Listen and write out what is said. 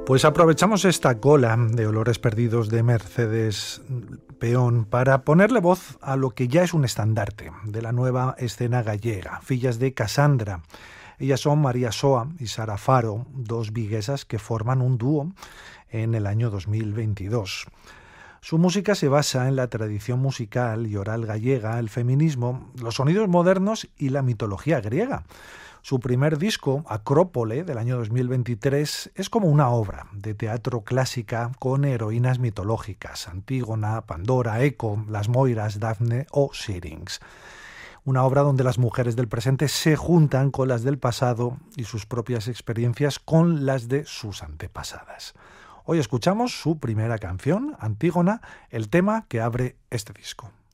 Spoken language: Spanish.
Pues aprovechamos esta cola de olores perdidos de Mercedes Peón para ponerle voz a lo que ya es un estandarte de la nueva escena gallega, Fillas de Casandra. Ellas son María Soa y Sara Faro, dos viguesas que forman un dúo en el año 2022. Su música se basa en la tradición musical y oral gallega, el feminismo, los sonidos modernos y la mitología griega. Su primer disco, Acrópole, del año 2023, es como una obra de teatro clásica con heroínas mitológicas, Antígona, Pandora, Eco, las Moiras, Dafne o Syrinx. Una obra donde las mujeres del presente se juntan con las del pasado y sus propias experiencias con las de sus antepasadas. Hoy escuchamos su primera canción, Antígona, el tema que abre este disco.